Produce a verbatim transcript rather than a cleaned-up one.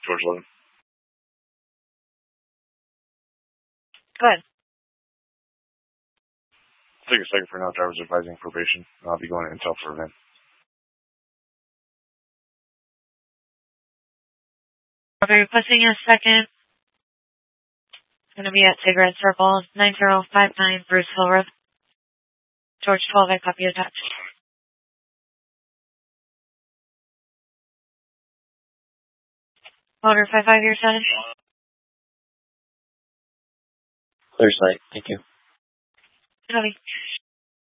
George eleven. Go ahead. Take a second for now. Driver's advising probation. I'll be going to Intel for a event. I'll be requesting a second. It's going to be at Cigarette Circle, nine zero five nine Bruceville Road. George twelve, I copy attached. Motor five five, your status? Clear sight. Thank you. Copy.